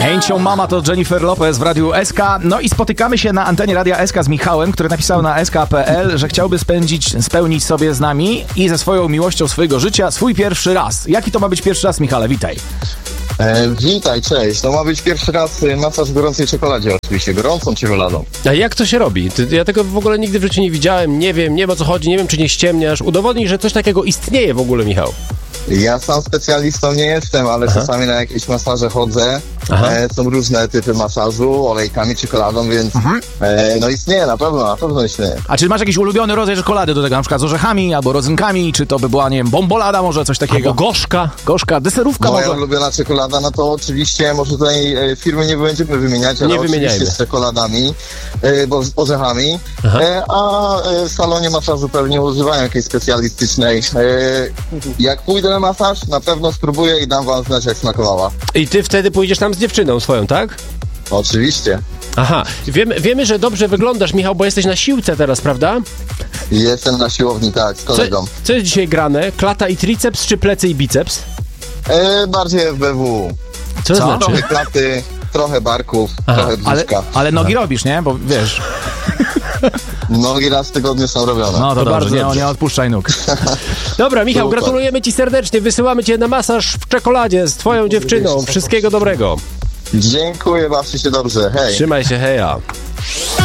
Ain't Your Mama to Jennifer Lopez w Radiu SK. No i spotykamy się na antenie Radia SK z Michałem, który napisał na sk.pl, że chciałby spełnić sobie z nami i ze swoją miłością swojego życia swój pierwszy raz. Jaki to ma być pierwszy raz, Michale? Witaj. Witaj, cześć. To ma być pierwszy raz masaż w gorącej czekoladzie, oczywiście, gorącą czekoladą. A jak to się robi? Ja tego w ogóle nigdy w życiu nie widziałem, nie wiem o co chodzi, nie wiem czy nie ściemniasz. Udowodnij, że coś takiego istnieje w ogóle, Michał. Ja sam specjalistą nie jestem, ale czasami na jakieś masaże chodzę. Są różne typy masażu, olejkami, czekoladą, więc no istnieje, na pewno istnieje. A czy masz jakiś ulubiony rodzaj czekolady do tego, na przykład z orzechami albo rodzynkami, czy to by była, nie wiem, bombolada może, coś takiego? Albo gorzka, deserówka Moja może? ulubiona czekolada, no to oczywiście, może tutaj firmy nie będziemy wymieniać, ale oczywiście z czekoladami, bo z orzechami, a w salonie masażu pewnie używają jakiejś specjalistycznej. Jak pójdę na masaż, na pewno spróbuję i dam wam znać, jak smakowała. I ty wtedy pójdziesz tam z dziewczyną swoją, tak? Oczywiście. Aha, wiemy, że dobrze wyglądasz, Michał, bo jesteś na siłce teraz, prawda? Jestem na siłowni, tak, z kolegą. Co jest dzisiaj grane? Klata i triceps, czy plecy i biceps? Bardziej FBW. Co to znaczy? Trochę klaty, trochę barków, trochę brzuszka. Ale nogi robisz, nie? Bo wiesz... Nogi raz w tygodniu są robione. No to bardzo dobrze, dobrze. nie odpuszczaj nóg. Dobra, Michał, Super. gratulujemy ci serdecznie, wysyłamy cię na masaż w czekoladzie z twoją dziewczyną. Wszystkiego dobrego. Dziękuję, bawcie się dobrze, hej. Trzymaj się, heja.